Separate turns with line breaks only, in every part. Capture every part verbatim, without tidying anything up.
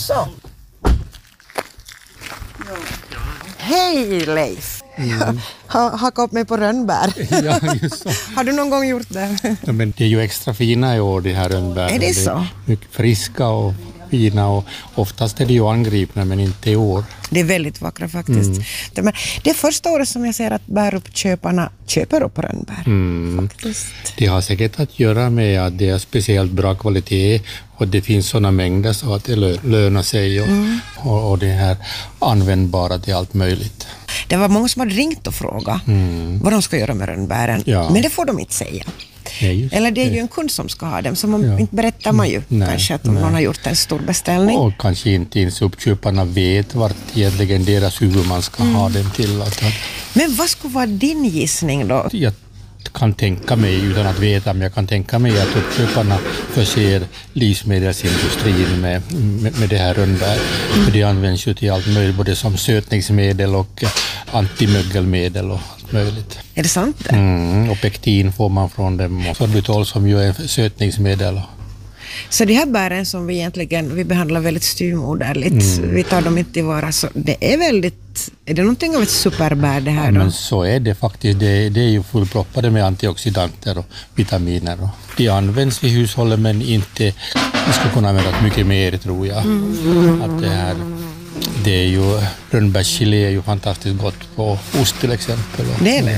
Så. Hej Leif. Mm. Jag har hakat upp mig på rönnbär.
Ja, just så.
Har du någon gång gjort det?
Ja, men det är ju extra fina i år, de här rönnbären.
Är det så?
Det är mycket friska och fina och oftast är de ju angripna men inte i år.
Det är väldigt vackra faktiskt. Mm. Det är första året som jag ser att bäruppköparna köper upp rönnbär. Mm. Faktiskt.
Det har säkert att göra med att det är speciellt bra kvalitet och det finns sådana mängder så att det lönar sig och, mm. och, och det är användbara till allt möjligt.
Det var många som hade ringt och frågat mm. vad de ska göra med rönnbären. Ja. Men det får de inte säga. Ja, eller det är ju en kund som ska ha dem, så man ja. inte berättar man ju nej, kanske att om nej. någon har gjort en stor beställning.
Och kanske inte ens uppköparna vet vart egentligen deras huvudman ska mm. ha dem till. Att, att...
Men vad skulle vara din gissning då?
Jag kan tänka mig, utan att veta, men jag kan tänka mig att uppköparna förser livsmedelsindustrin med, med, med det här rönnbär. Mm. För det används ju till allt möjligt, både som sötningsmedel och antimögelmedel och allt möjligt.
Är det sant?
Mm, och pektin får man från dem och sorbitol som ju är sötningsmedel.
Så de här bären som vi egentligen vi behandlar väldigt styrmoderligt, mm. vi tar dem inte tillvara, så det är väldigt, är det någonting av ett superbär det här
ja,
då?
Men så är det faktiskt, det, det är ju fullproppade med antioxidanter och vitaminer. Och de används i hushållet men inte, vi ska kunna använda mycket mer tror jag. Mm. Att det här, det är ju, rönnbärschilé är ju fantastiskt gott på ost till exempel.
Det är det.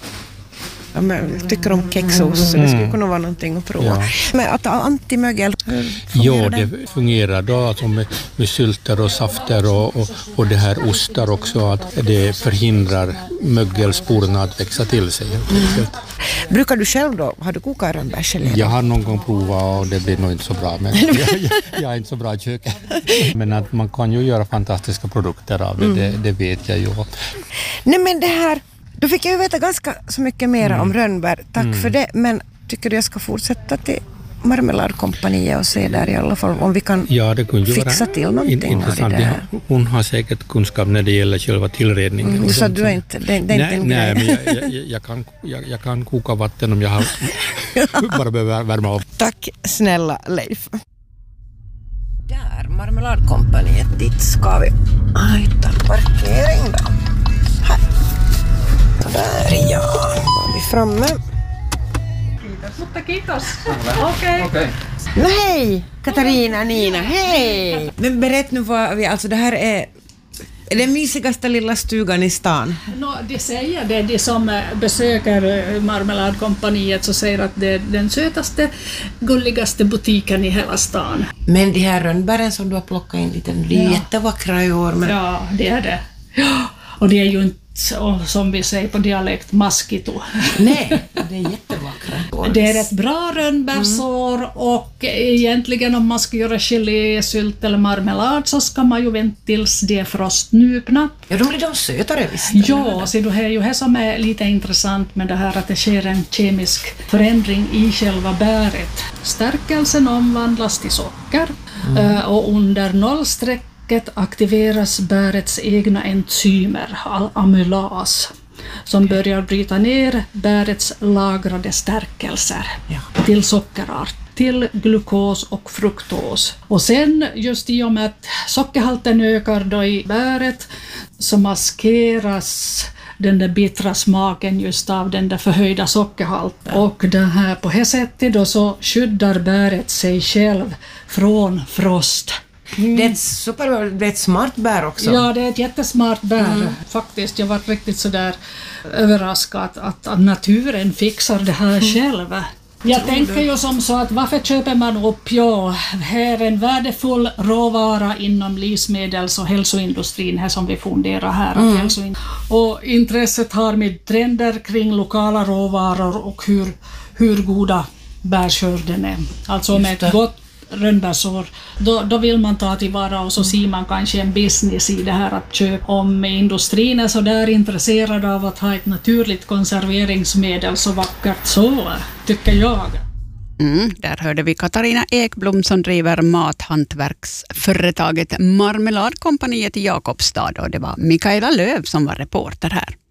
Ja, men jag tycker om kexost så det skulle kunna vara någonting att prova. Ja. Men att antimögel,
ja, det fungerar då alltså med, med sylter och safter och, och, och det här ostar också, att det förhindrar mögelsporerna att växa till sig. Mm.
Brukar du själv då, har du kokat rönnbärsgelé?
Jag har någon gång provat och det blir nog inte så bra, men jag, jag, jag är inte så bra i köket. Men att man kan ju göra fantastiska produkter av det, mm. det, det vet jag ju.
Nej men det här, då fick jag ju veta ganska så mycket mer mm. om rönnbär. Tack mm. för det. Men tycker du jag ska fortsätta till Marmeladkompaniet och se där i alla fall om vi kan
ja, det kunde
fixa till någonting in,
av det där. Hon har säkert kunskap när det gäller själva tillredningen.
Mm, så du är inte, det, det är
nej,
inte
nej, men jag, jag, jag, kan, jag, jag kan koka vatten om jag har, bara behöver värma upp.
Tack snälla Leif. Där, Marmeladkompaniet, dit ska vi. Hitta parkering då. Här. Där ja, var vi framme.
Mutta kiitos. Okej. Okay.
No hej, Katarina, Nina, hej! Men berätt nu vad vi, alltså det här är, är den mysigaste lilla stugan i stan?
No, de säger det, de som besöker Marmeladkompaniet så säger att det är den sötaste, gulligaste butiken i hela stan.
Men de här rönnbären som du har plockat in lite, de är ja. jättevackra i år. Men...
Ja, det är det. Ja. Och det är ju inte, som vi säger på dialekt, maskito.
Nej, det är jättevackra.
Det är ett bra rönnbärsår mm. och egentligen om man ska göra gelé, sylt eller marmelad så ska man ju vänta tills det är frostnupna.
Ja, då blir de sötare visst.
Ja, så det är ju det som är lite intressant med det här att det sker en kemisk förändring i själva bäret. Stärkelsen omvandlas till socker mm. och under nollstreck aktiveras bärets egna enzymer, amylas, som börjar bryta ner bärets lagrade stärkelser ja. till sockerart, till glukos och fruktos. Och sen just i och med att sockerhalten ökar då i bäret så maskeras den där bittra smaken just av den där förhöjda sockerhalten. Och det här på det sättet då så skyddar bäret sig själv från frost.
Mm. Det är ett super, det är ett smart bär också.
Ja, det är ett jättesmart bär. Mm. Faktiskt, jag var riktigt sådär överraskad att, att, att naturen fixar det här mm. själv. Jag Tror tänker du? ju som så att varför köper man upp? Ja, här är en värdefull råvara inom livsmedels- och hälsoindustrin här som vi funderar här. Mm. Hälsoin- och intresset har med trender kring lokala råvaror och hur, hur goda bärskörden är. Alltså med ett gott rönnbärsår, då, då vill man ta tillvara och så ser man kanske en business i det här att köpa. Om industrin är så där intresserad av att ha ett naturligt konserveringsmedel så vackert så, tycker jag.
Mm, där hörde vi Katarina Ekblom som driver mathantverksföretaget Marmeladkompaniet i Jakobstad och det var Mikaela Löv som var reporter här.